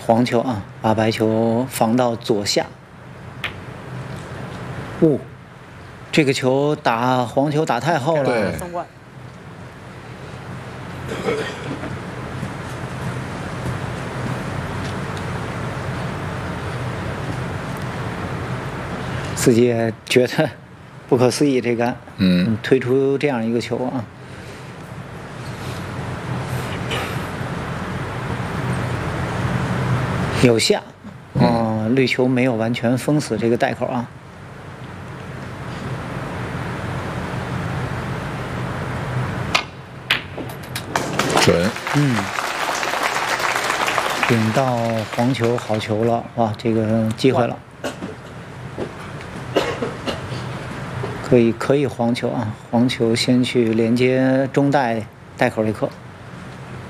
黄球啊，把白球防到左下。这个球打黄球打太后了。 对。 自己也觉得不可思议，这个推出这样一个球啊。有下，绿球没有完全封死这个袋口啊。 准。 顶到黄球，好球了，哇，这个机会了。可以黄球啊，黄球先去连接中袋口这颗。